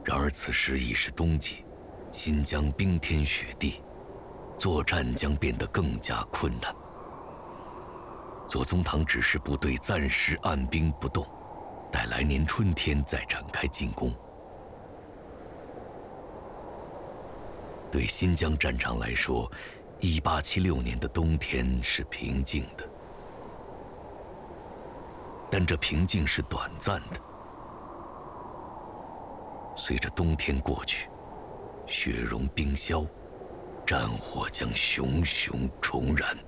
然而此时已是冬季，新疆冰天雪地，作战将变得更加困难。左宗棠指示部队暂时按兵不动，待来年春天再展开进攻。对新疆战场来说，1876年的冬天是平静的，但这平静是短暂的。随着冬天过去，雪融冰消，战火将熊熊重燃。